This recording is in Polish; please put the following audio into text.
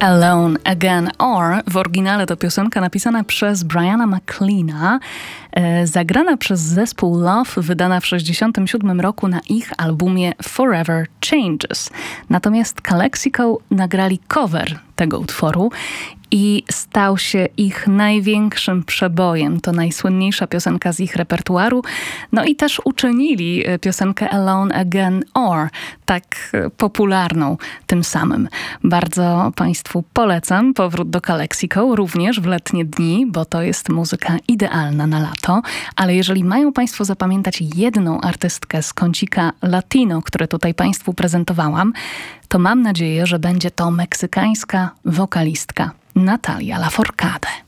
Alone Again Or. W oryginale to piosenka napisana przez Briana McLeana, zagrana przez zespół Love, wydana w 1967 roku na ich albumie Forever Changes. Natomiast Calexico nagrali cover tego utworu i stał się ich największym przebojem. To najsłynniejsza piosenka z ich repertuaru. No i też uczynili piosenkę Alone Again Or tak popularną tym samym. Bardzo Państwu polecam powrót do Calexico, również w letnie dni, bo to jest muzyka idealna na lato. Ale jeżeli mają Państwo zapamiętać jedną artystkę z kącika latino, które tutaj Państwu prezentowałam, to mam nadzieję, że będzie to meksykańska wokalistka Natalia Lafourcade.